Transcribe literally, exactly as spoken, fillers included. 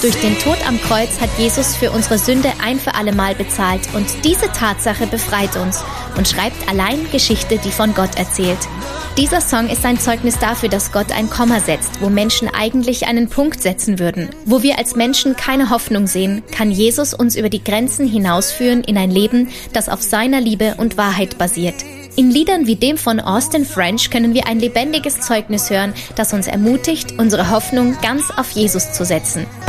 Durch den Tod am Kreuz hat Jesus für unsere Sünde ein für alle Mal bezahlt und diese Tatsache befreit uns und schreibt allein Geschichte, die von Gott erzählt. Dieser Song ist ein Zeugnis dafür, dass Gott ein Komma setzt, wo Menschen eigentlich einen Punkt setzen würden. Wo wir als Menschen keine Hoffnung sehen, kann Jesus uns über die Grenzen hinausführen in ein Leben, das auf seiner Liebe und Wahrheit basiert. In Liedern wie dem von Austin French können wir ein lebendiges Zeugnis hören, das uns ermutigt, unsere Hoffnung ganz auf Jesus zu setzen.